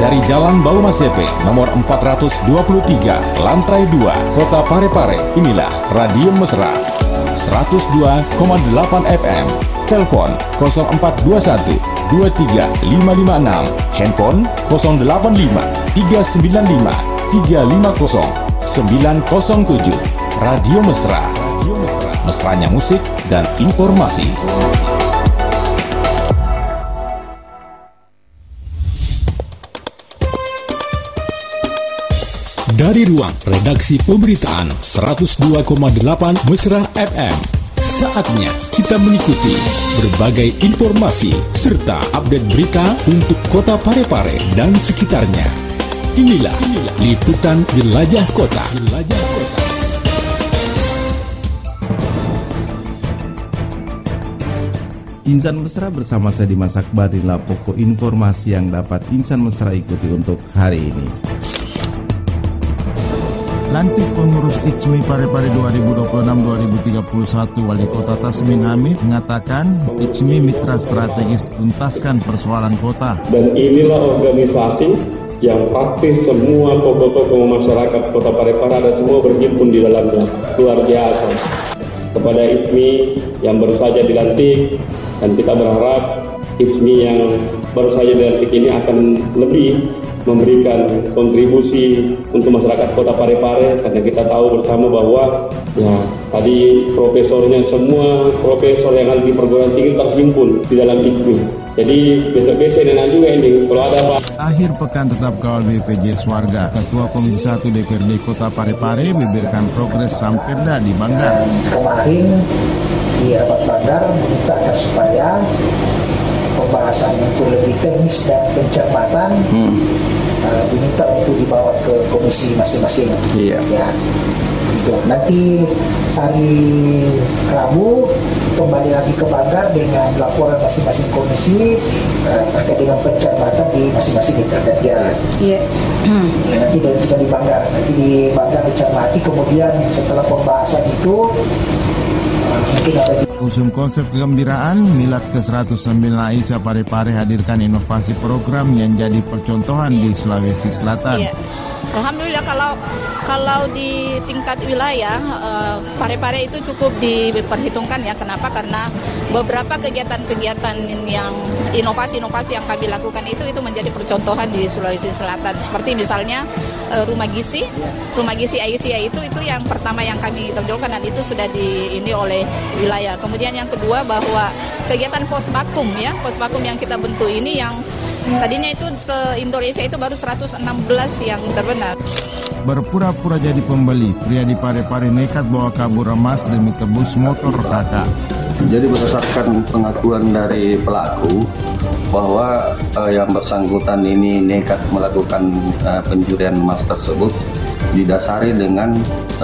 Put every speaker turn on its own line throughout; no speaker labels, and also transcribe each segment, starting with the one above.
dari Jalan Baumasepe, nomor 423, lantai 2, Kota Parepare. Inilah Radio Mesra 102,8 FM. Telepon 0421 23556, handphone 085 395 350 907. Radio Mesra. Mesranya musik dan informasi. Dari ruang redaksi pemberitaan 102,8 Mesra FM, saatnya kita mengikuti berbagai informasi serta update berita untuk Kota Parepare dan sekitarnya. Inilah liputan Jelajah Kota.
Insan Mesra bersama saya Dimas Akbar. Inilah pokok informasi yang dapat Insan Mesra ikuti untuk hari ini. Lantik pengurus ICMI Parepare 2026-2031 Wali Kota Tasmin Hamid mengatakan ICMI mitra strategis tuntaskan persoalan kota. Dan inilah organisasi yang praktis semua tokoh-tokoh masyarakat Kota Parepare ada semua berhimpun di dalamnya. Luar biasa. Kepada ICMI yang baru saja dilantik, dan kita berharap ICMI yang baru saja dilantik ini akan lebih memberikan kontribusi untuk masyarakat Kota Parepare, karena kita tahu bersama bahwa tadi profesornya semua profesor yang ada di perguruan tinggi terhimpun di dalam ICMI. Jadi besok-besok enak juga ini kalau ada Pak. Akhir pekan tetap kawal BPJS Warga. Ketua Komisi 1 DPRD Kota Parepare membeberkan progres Rampeda di Banggar.
Kemarin di rapat Banggar meminta agar supaya pembahasan untuk lebih teknis dan pencermatan diminta untuk dibawa ke komisi masing-masing. Ya, gitu. Nanti hari Rabu kembali lagi ke Banggar dengan laporan masing-masing komisi terkait dengan pencermatan di masing-masing internet. Nanti juga di Banggar. Nanti di Banggar dicermati, kemudian setelah pembahasan itu
usung konsep kegembiraan Milad ke-109 Aisyah Parepare hadirkan inovasi program yang jadi percontohan di Sulawesi Selatan.
Alhamdulillah kalau di tingkat wilayah Parepare itu cukup diperhitungkan ya. Kenapa? Karena beberapa kegiatan-kegiatan yang inovasi-inovasi yang kami lakukan itu menjadi percontohan di Sulawesi Selatan. Seperti misalnya rumah gizi Aisyah itu yang pertama yang kami tonjolkan, dan itu sudah ini oleh wilayah. Kemudian yang kedua bahwa kegiatan pos vakum yang kita bentuk ini yang tadinya itu se-Indonesia itu baru 116 yang terbenar.
Berpura-pura jadi pembeli, pria di Parepare nekat bawa kabur emas demi tebus motor kakak.
Jadi berdasarkan pengakuan dari pelaku bahwa yang bersangkutan ini nekat melakukan pencurian emas tersebut didasari dengan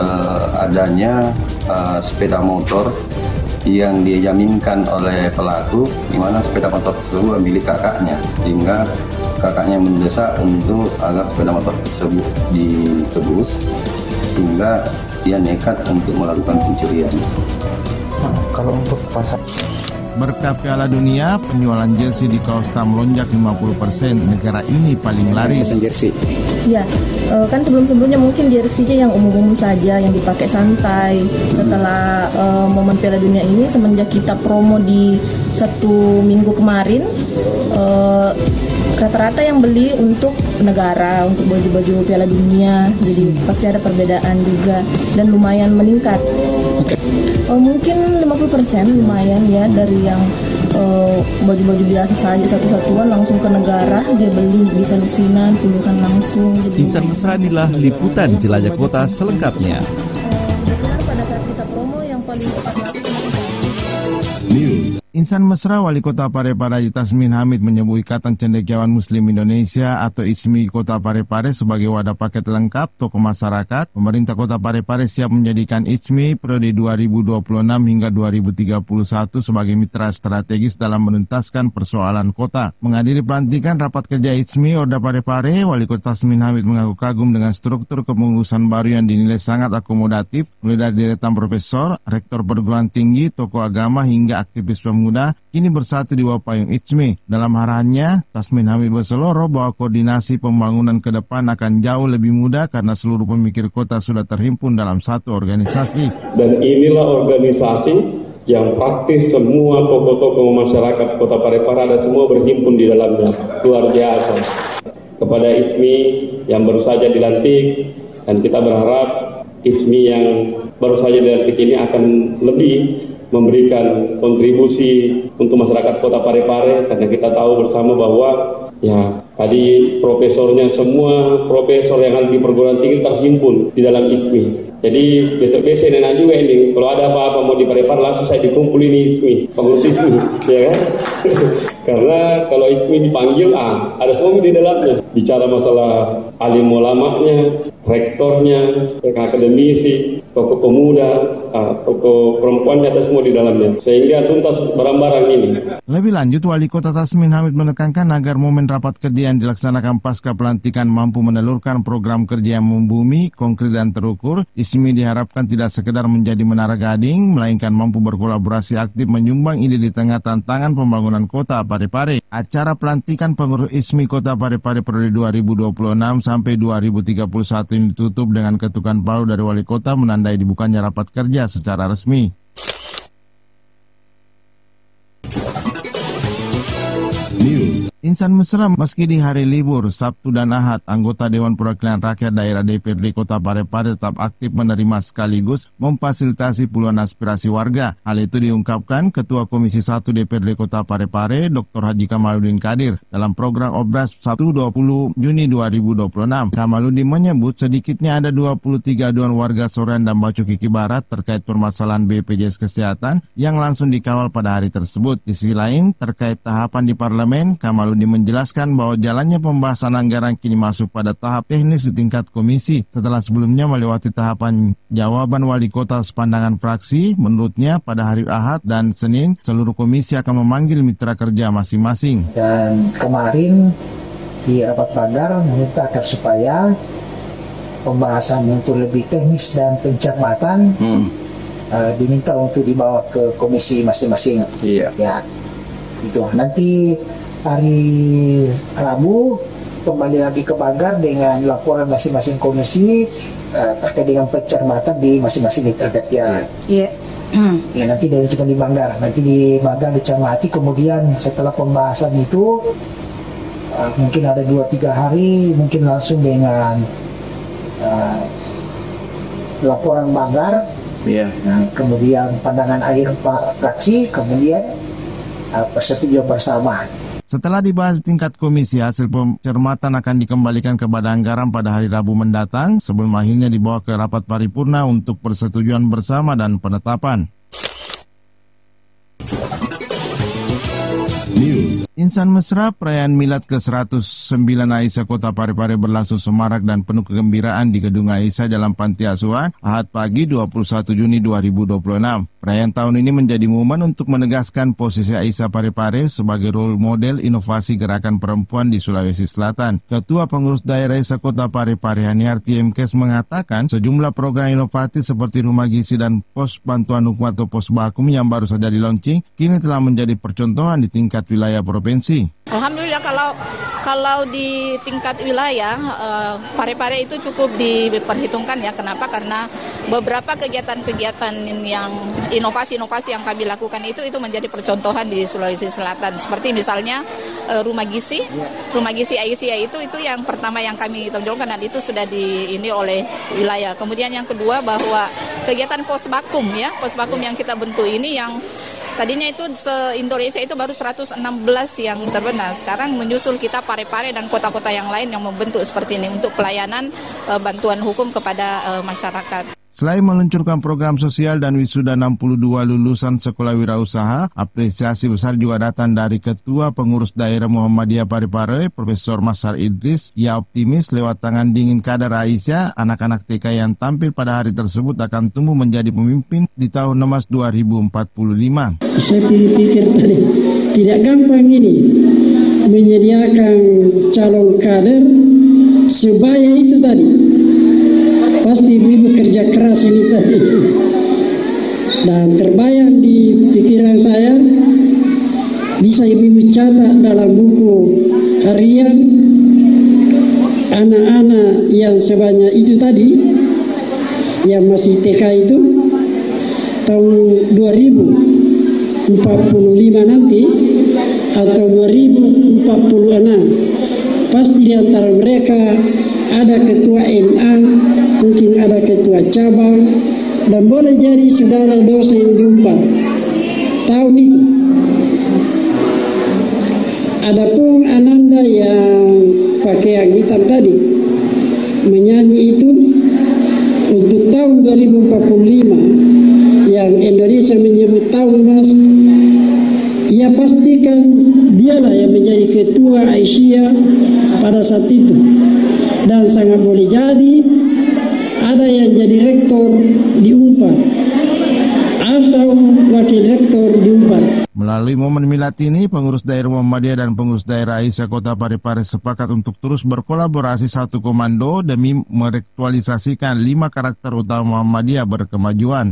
adanya sepeda motor yang dijaminkan oleh pelaku, di mana sepeda motor tersebut milik kakaknya, sehingga kakaknya mendesak untuk agar sepeda motor tersebut ditebus, sehingga dia nekat untuk melakukan pencurian.
Kalau untuk pasar
Berkat Piala Dunia, penjualan jersey di Costa melonjak 50%. Negara ini paling laris.
Ya, kan sebelum-sebelumnya mungkin jersey-nya yang umum-umum saja, yang dipakai santai. Setelah momen Piala Dunia ini, semenjak kita promo di 1 minggu kemarin, rata-rata yang beli untuk negara, untuk baju-baju Piala Dunia. Jadi pasti ada perbedaan juga dan lumayan meningkat. Mungkin 50% lumayan ya, dari yang baju-baju biasa saja satu-satuan langsung ke negara dia beli, bisa lusinan puluhan langsung.
Insan Mesra inilah liputan Jelajah Kota selengkapnya.
Benar pada saat kita promo yang paling tepat waktu.
Insan Mesra Wali Kota Parepare Haji Tasmin Hamid menyebut Ikatan Cendekiawan Muslim Indonesia atau ICMI Kota Parepare sebagai wadah paket lengkap tokoh masyarakat. Pemerintah Kota Parepare siap menjadikan ICMI periode 2026 hingga 2031 sebagai mitra strategis dalam menuntaskan persoalan kota. Menghadiri pelantikan rapat kerja ICMI Orda Parepare, Wali Kota Tasmin Hamid mengaku kagum dengan struktur kepengurusan baru yang dinilai sangat akomodatif, mulai dari deretan profesor, rektor perguruan tinggi, tokoh agama hingga aktivis pemuda
muda kini bersatu di bawah payung ICMI. Dalam arahannya, Tasmin Hamid berseloroh bahwa koordinasi pembangunan ke depan akan jauh lebih mudah karena seluruh pemikir kota sudah terhimpun dalam satu organisasi.
Dan inilah organisasi yang praktis semua tokoh-tokoh masyarakat Kota Parepare ada semua berhimpun di dalamnya. Luar biasa. Kepada ICMI yang baru saja dilantik, dan kita berharap ICMI yang baru saja dilantik ini akan lebih memberikan kontribusi untuk masyarakat Kota Parepare, karena kita tahu bersama bahwa ya tadi profesornya semua profesor yang ada di perguruan tinggi terhimpun di dalam ICMI. Jadi besok-besok enak juga ini. Kalau ada apa-apa mau di Parepare langsung saya dikumpul ini ICMI, pengurus ICMI, ya kan? Karena kalau ICMI dipanggil, ada semua di dalamnya. Bicara masalah alim ulamanya, rektornya, akademisi, tokoh pemuda, tokoh perempuannya, ada semua di dalamnya. Sehingga tuntas barang-barang ini.
Lebih lanjut, Wali Kota Tasmin Hamid menekankan agar momen rapat kerja yang dilaksanakan pasca pelantikan mampu menelurkan program kerja yang membumi, konkret dan terukur. ICMI diharapkan tidak sekedar menjadi menara gading, melainkan mampu berkolaborasi aktif menyumbang ide di tengah tantangan pembangunan kota Parepare. Acara pelantikan pengurus ICMI Kota Parepare periode 2026 sampai 2031 ini ditutup dengan ketukan palu dari Wali Kota menandai dibukanya rapat kerja secara resmi. Insan mesra meski di hari libur, Sabtu dan Ahad, anggota Dewan Perwakilan Rakyat Daerah DPRD Kota Parepare tetap aktif menerima sekaligus memfasilitasi puluhan aspirasi warga. Hal itu diungkapkan Ketua Komisi 1 DPRD Kota Parepare, Dr. Haji Kamaludin Kadir, dalam program Obras Sabtu 20 Juni 2026. Kamaludin menyebut sedikitnya ada 23 aduan warga Soreang dan Bacu Kiki Barat terkait permasalahan BPJS Kesehatan yang langsung dikawal pada hari tersebut. Di sisi lain, terkait tahapan di parlemen, Kamaludin menjelaskan bahwa jalannya pembahasan anggaran kini masuk pada tahap teknis di tingkat komisi. Setelah sebelumnya melewati tahapan jawaban wali kota sepandangan fraksi, menurutnya pada hari Ahad dan Senin, seluruh komisi akan memanggil mitra kerja masing-masing.
Dan kemarin di rapat pagar meminta agar supaya pembahasan untuk lebih teknis dan pencermatan diminta untuk dibawa ke komisi masing-masing.
Iya.
Ya, itu nanti hari Rabu kembali lagi ke pagar dengan laporan masing-masing komisi terkait dengan pencermatan di masing-masing mitra kerja.
Iya.
Ya, nanti dari cuma di Manggar, nanti di Manggar dicermati, kemudian setelah pembahasan itu mungkin ada 2-3 hari, mungkin langsung dengan laporan Manggar.
Iya.
Nah, kemudian pandangan akhir fraksi, kemudian persetujuan bersama.
Setelah dibahas di tingkat komisi, hasil pencermatan akan dikembalikan ke Badan Anggaran pada hari Rabu mendatang sebelum akhirnya dibawa ke rapat paripurna untuk persetujuan bersama dan penetapan. Insan mesra, perayaan milad ke-109 Aisyah Kota Parepare berlangsung semarak dan penuh kegembiraan di Gedung Aisyah dalam Panti Asuhan Ahad pagi 21 Juni 2026. Perayaan tahun ini menjadi momen untuk menegaskan posisi Aisyah Parepare sebagai role model inovasi gerakan perempuan di Sulawesi Selatan. Ketua Pengurus Daerah Aisyah Kota Parepare Haniarti Mkes mengatakan sejumlah program inovatif seperti rumah gizi dan pos bantuan hukum atau pos bakum yang baru saja di-launching kini telah menjadi percontohan di tingkat wilayah provinsi.
Alhamdulillah kalau di tingkat wilayah Parepare itu cukup diperhitungkan ya. Kenapa? Karena beberapa kegiatan-kegiatan yang inovasi-inovasi yang kami lakukan itu menjadi percontohan di Sulawesi Selatan. Seperti misalnya rumah gizi Aisyah itu yang pertama yang kami tonjolkan dan itu sudah ini oleh wilayah. Kemudian yang kedua bahwa kegiatan pos bakum yang kita bentuk ini yang tadinya itu se-Indonesia itu baru 116 yang terbenam. Sekarang menyusul kita Parepare dan kota-kota yang lain yang membentuk seperti ini untuk pelayanan bantuan hukum kepada masyarakat.
Selain meluncurkan program sosial dan wisuda 62 lulusan sekolah wirausaha, apresiasi besar juga datang dari Ketua Pengurus Daerah Muhammadiyah Parepare, Profesor Masar Idris. Ia optimis lewat tangan dingin kader Aisyah, anak-anak TK yang tampil pada hari tersebut akan tumbuh menjadi pemimpin di tahun emas 2045.
Saya pikir tadi, tidak gampang ini menyediakan calon kader sebaya itu tadi. Pasti ibu kerja keras ini tadi. Dan terbayang di pikiran saya bisa ibu catat dalam buku harian anak-anak yang sebanyak itu tadi, yang masih TK itu, tahun 2045 nanti atau 2046, pasti di antara mereka ada ketua NA, mungkin ada ketua cabang, dan boleh jadi saudara dosen di Unpad tahun itu. Adapun Ananda yang pakai yang hitam tadi menyanyi itu untuk tahun 2045 yang Indonesia menyebut tahun emas, ia pastikan dialah yang menjadi ketua Aisyah pada saat itu, dan sangat boleh jadi ada yang jadi rektor di Unpad atau wakil rektor di Unpad.
Melalui momen milad ini, pengurus daerah Muhammadiyah dan pengurus daerah Aisyah Kota Parepare sepakat untuk terus berkolaborasi satu komando demi merektualisasikan 5 karakter utama Muhammadiyah berkemajuan.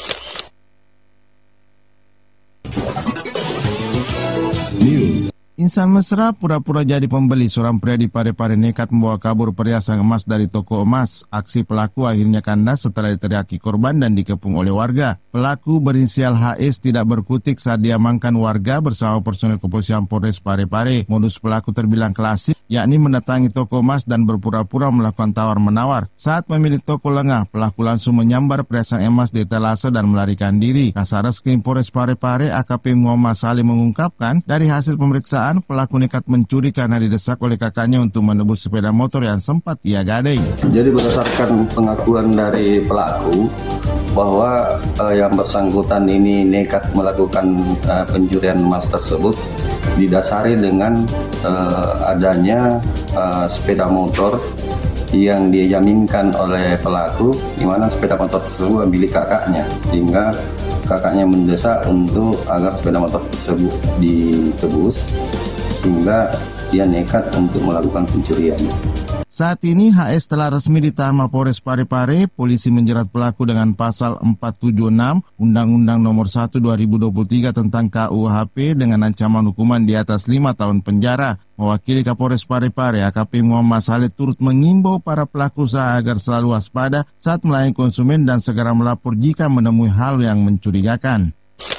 Insan mesra pura-pura jadi pembeli. Seorang pria di Parepare nekat membawa kabur perhiasan emas dari toko emas. Aksi pelaku akhirnya kandas setelah diteriaki korban dan dikepung oleh warga. Pelaku berinisial HS tidak berkutik saat diamankan warga bersama personel kepolisian Polres Parepare. Modus pelaku terbilang klasik, yakni mendatangi toko emas dan berpura-pura melakukan tawar-menawar. Saat pemilik toko lengah, pelaku langsung menyambar perhiasan emas di etalase dan melarikan diri. Kasareskrim Polres Parepare AKP Muhammad Salim mengungkapkan, dari hasil pemeriksaan pelaku nekat mencuri karena didesak oleh kakaknya untuk menebus sepeda motor yang sempat ia gadai.
Jadi berdasarkan pengakuan dari pelaku bahwa yang bersangkutan ini nekat melakukan pencurian emas tersebut didasari dengan adanya sepeda motor yang dijaminkan oleh pelaku, di mana sepeda motor tersebut milik kakaknya, sehingga kakaknya mendesak untuk agar sepeda motor tersebut ditebus, hingga dia nekat untuk melakukan pencurian.
Saat ini HS telah resmi ditahan Mapolres Parepare. Polisi menjerat pelaku dengan pasal 476 Undang-Undang Nomor 1 2023 tentang KUHP dengan ancaman hukuman di atas 5 tahun penjara. Mewakili Kapolres Parepare, AKP Muhammad Saleh turut mengimbau para pelaku usaha agar selalu waspada saat melayani konsumen dan segera melapor jika menemui hal yang mencurigakan.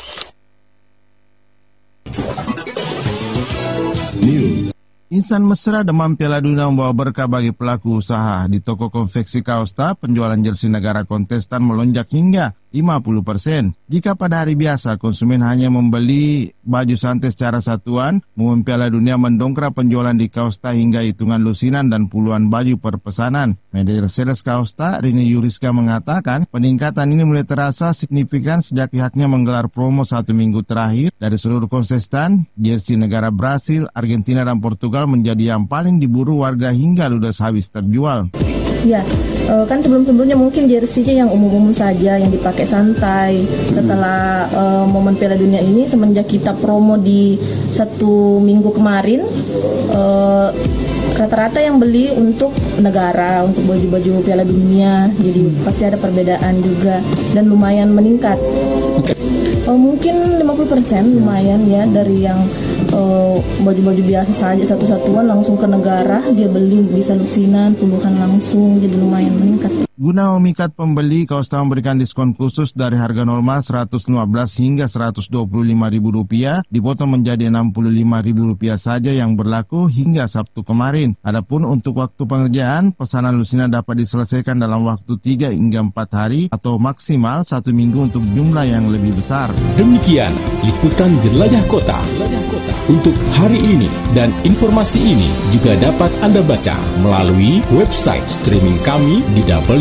Insan mesra demam Piala Dunia membawa berkah bagi pelaku usaha. Di toko konveksi Kausta, penjualan jersey negara kontestan melonjak hingga 50%. Jika pada hari biasa konsumen hanya membeli baju santai secara satuan, momen Piala Dunia mendongkrak penjualan di Kausta hingga hitungan lusinan dan puluhan baju per pesanan. Manajer sales Kausta, Rini Yuriska, mengatakan peningkatan ini mulai terasa signifikan sejak pihaknya menggelar promo 1 minggu terakhir. Dari seluruh kontestan, jersey negara Brasil, Argentina, dan Portugal menjadi yang paling diburu warga hingga ludes habis terjual.
Ya, kan sebelum-sebelumnya mungkin jersey-nya yang umum-umum saja, yang dipakai santai. Setelah momen Piala Dunia ini, semenjak kita promo di 1 minggu kemarin, rata-rata yang beli untuk negara, untuk baju-baju Piala Dunia. Jadi pasti ada perbedaan juga dan lumayan meningkat. Mungkin 50% lumayan ya, dari yang baju-baju biasa saja satu-satuan langsung ke negara, dia beli bisa lusinan puluhan langsung, jadi lumayan meningkat.
Guna memikat pembeli, Kausta memberikan diskon khusus dari harga normal Rp115 hingga Rp125.000 dipotong menjadi Rp65.000 saja yang berlaku hingga Sabtu kemarin. Adapun untuk waktu pengerjaan, pesanan lusinan dapat diselesaikan dalam waktu 3 hingga 4 hari atau maksimal 1 minggu untuk jumlah yang lebih besar.
Demikian liputan Jelajah Kota untuk hari ini, dan informasi ini juga dapat Anda baca melalui website streaming kami di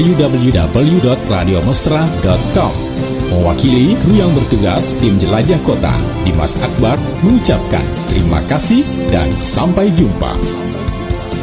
www.radiomesra.com. Mewakili kru yang bertugas tim Jelajah Kota, Dimas Akbar mengucapkan terima kasih dan sampai jumpa.